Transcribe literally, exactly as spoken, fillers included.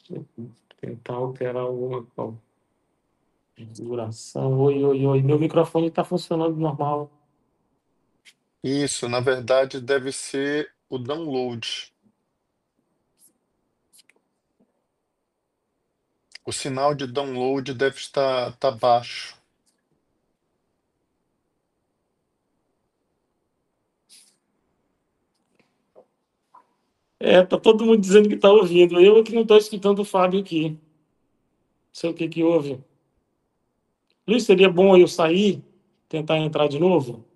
Tentar alterar alguma configuração. Oi, oi, oi. Meu microfone está funcionando normal. Isso, na verdade, deve ser o download. O sinal de download deve estar tá baixo. É, tá todo mundo dizendo que está ouvindo. Eu é que não estou escutando o Fábio aqui. Não sei o que que houve. Luiz, seria bom eu sair, tentar entrar de novo?